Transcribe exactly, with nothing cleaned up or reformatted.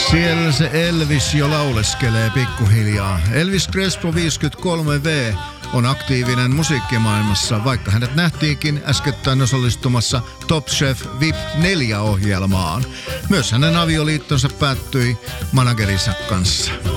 Siellä se Elvis jo lauleskelee pikkuhiljaa. Elvis Crespo viisikymmentäkolme vuotias on aktiivinen musiikkimaailmassa, vaikka hänet nähtiinkin äskettäin osallistumassa Top Chef V I P neljä -ohjelmaan. Myös hänen avioliittonsa päättyi managerinsa kanssa.